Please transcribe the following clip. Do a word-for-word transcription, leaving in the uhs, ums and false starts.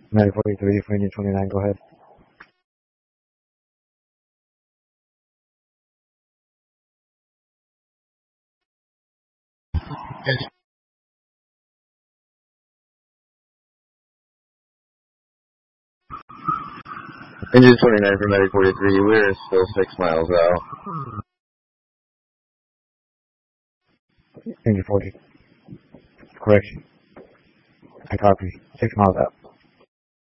nine forty-three for Indian twenty-nine, go ahead. Engine twenty-nine for Medic forty-three, we're still six miles out. Engine forty. Correction. I copy. Six miles out.